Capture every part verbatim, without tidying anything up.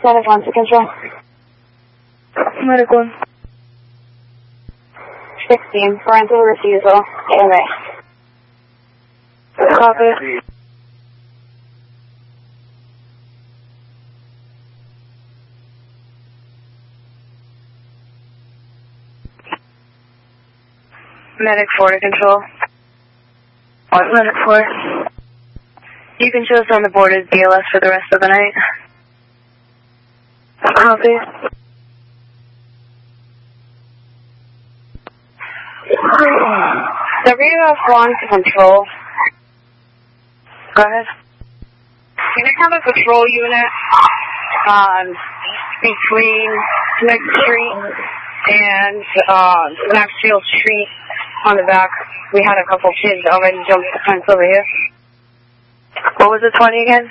Medic one to control. Medic one. sixteen, parental refusal, A M A. Copy. Medic four to control. What, Medic four? You can show us on the board as B L S for the rest of the night. Copy. W F one to control. Go ahead. Can I have a patrol unit um, between Smith Street and uh, Maxfield Street on the back? We had a couple kids already jump the fence over here. What was the twenty again?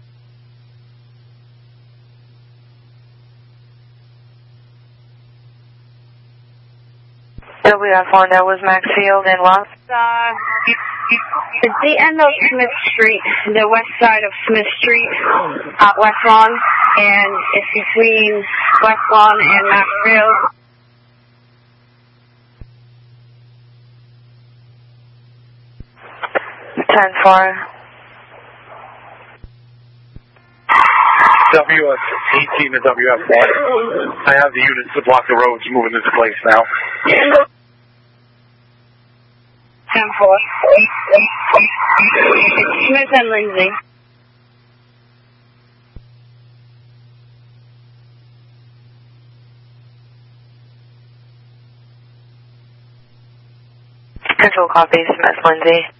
W F one, that was Maxfield and what? Uh, it's the end of Smith Street, the west side of Smith Street, uh, West Lawn, and it's between West Lawn and Maxfield. ten four. W F eighteen to W F one. I have the units to block the roads moving into place now. ten four. It's Smith and Lindsay. Control copy, Smith, Lindsay.